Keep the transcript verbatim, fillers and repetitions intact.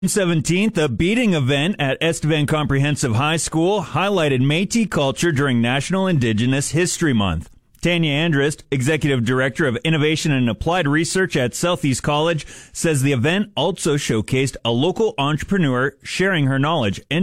seventeenth, a beading event at Estevan Comprehensive High School highlighted Métis culture during National Indigenous History Month. Tanya Andrist, Executive Director of Innovation and Applied Research at Southeast College, says the event also showcased a local entrepreneur sharing her knowledge and